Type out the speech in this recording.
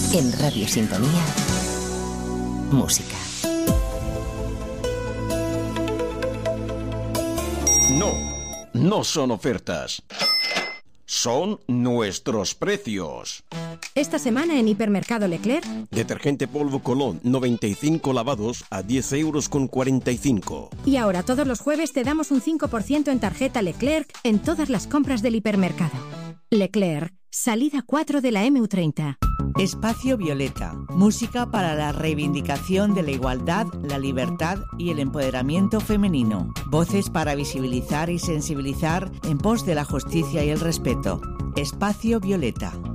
En Radio Sintonía, música. No son ofertas. Son nuestros precios. Esta semana en Hipermercado Leclerc. Detergente polvo Colón 95 lavados a 10,45 €. Y ahora todos los jueves te damos un 5% en tarjeta Leclerc en todas las compras del hipermercado. Leclerc, salida 4 de la MU30. Espacio Violeta, música para la reivindicación de la igualdad, la libertad y el empoderamiento femenino. Voces para visibilizar y sensibilizar en pos de la justicia y el respeto. Espacio Violeta.